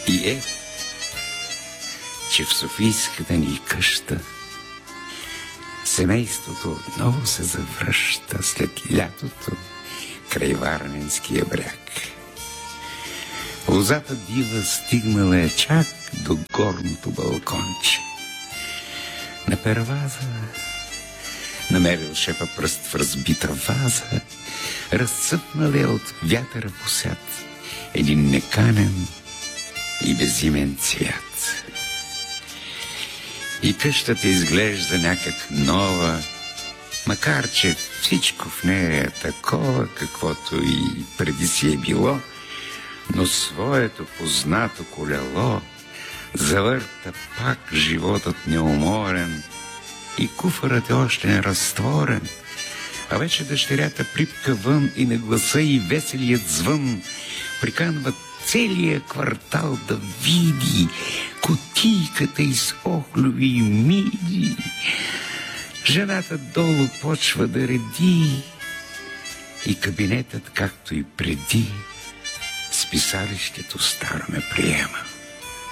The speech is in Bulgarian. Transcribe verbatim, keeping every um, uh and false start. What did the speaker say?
И е, че в Софийската ни къща семейството отново се завръща след лятото край Варненския бряг. Лозата дива стигнала е чак до горното балконче. На перваза намерил шепа пръст в разбита ваза, разцъпнал е от вятъра посят един неканен и безимен цвят. И къщата изглежда някак нова, макар че всичко в нея е такова, каквото и преди си е било, но своето познато колело завърта пак животът неуморен и куфарът е още неразтворен, а вече дъщерята припка вън и на гласа и веселият звън приканват целия квартал да види кутийката из охлюви и миди. Жената долу почва да реди и кабинетът, както и преди, с писалището старо ме приема.